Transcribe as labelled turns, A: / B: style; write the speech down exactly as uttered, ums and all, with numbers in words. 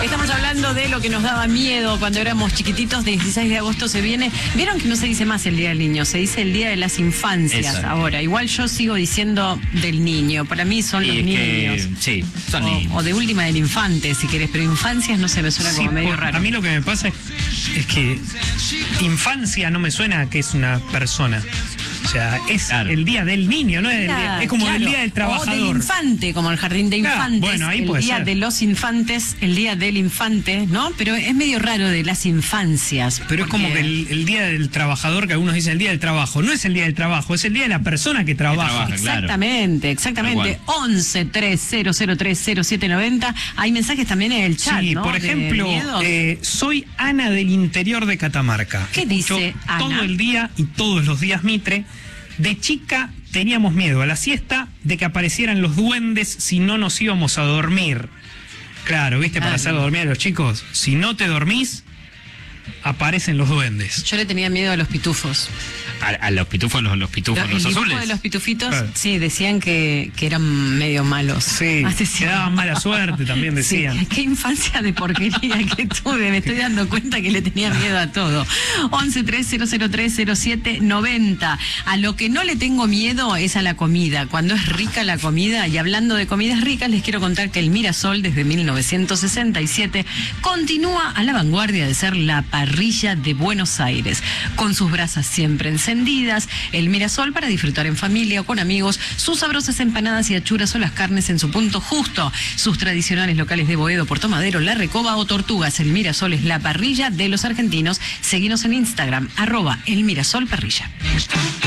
A: Estamos hablando de lo que nos daba miedo cuando éramos chiquititos. dieciséis de agosto se viene. Vieron que no se dice más el Día del Niño, se dice el Día de las Infancias.
B: Exacto.
A: Ahora. Igual yo sigo diciendo del niño. Para mí son
B: Y
A: los
B: es
A: niños.
B: que, sí, son
A: o,
B: niños.
A: o de última del infante, si querés, pero infancias no se me suena
C: Sí,
A: como medio
C: por-
A: raro.
C: A mí lo que me pasa es, es que infancia no me suena a que es una persona. O sea, es
B: Claro.
C: el día del niño, no es, el día- es como
A: Claro.
C: el día del
A: O
C: trabajador.
A: del infante, como el jardín de
C: Claro,
A: infantes.
C: bueno, ahí
A: el
C: puede
A: día
C: ser.
A: de los infantes, el día del infante, ¿no? Pero es medio raro de las infancias.
C: Pero es como que
A: porque-
C: el, el día del trabajador, que algunos dicen el día del trabajo, no es el día del trabajo, es el día de la persona que trabaja.
B: trabaja. Claro.
A: Exactamente, exactamente.
B: Tal
A: once tres cero cero tres cero siete noventa. Hay mensajes también en el chat,
C: Sí,
A: ¿no?
C: por
A: De
C: ejemplo,
A: miedos.
C: eh, soy Ana del interior de Catamarca.
A: ¿Qué
C: Escucho
A: dice Ana?
C: todo el día y todos los días Mitre. De chica teníamos miedo a la siesta de que aparecieran los duendes si no nos íbamos a dormir. Claro, ¿viste? Para
A: Claro.
C: hacer dormir a los chicos. Si no te dormís, aparecen los duendes.
A: Yo le tenía miedo a los pitufos.
B: A, a los pitufos, los, los pitufos,
A: el
B: los
A: dibujo
B: azules.
A: de los pitufitos,
C: Claro.
A: sí, decían que, que eran medio malos.
C: Sí, que
A: Asesinos.
C: daban mala suerte, también decían.
A: Sí, qué infancia de porquería que tuve. Me estoy dando cuenta que le tenía miedo a todo. once tres cero cero tres cero siete noventa. A lo que no le tengo miedo es a la comida. Cuando es rica la comida, y hablando de comidas ricas, les quiero contar que el Mirasol, desde mil novecientos sesenta y siete, continúa a la vanguardia de ser la parrilla de Buenos Aires. Con sus brasas siempre encendidas, el Mirasol para disfrutar en familia o con amigos, sus sabrosas empanadas y achuras o las carnes en su punto justo, sus tradicionales locales de Boedo, Puerto Madero, La Recoba o Tortugas. El Mirasol es la parrilla de los argentinos. Seguinos en Instagram, arroba el Mirasol Parrilla.